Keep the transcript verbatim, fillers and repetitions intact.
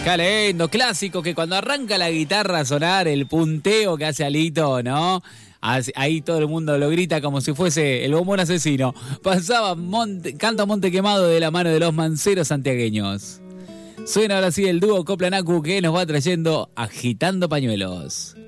Qué lindo, clásico, que cuando arranca la guitarra a sonar, el punteo que hace Alito, ¿no? Ahí todo el mundo lo grita como si fuese el bombón asesino. Pasaba Monte, Canta Monte Quemado de la mano de los manceros santiagueños. Suena ahora sí el dúo Coplanacu que nos va trayendo Agitando Pañuelos.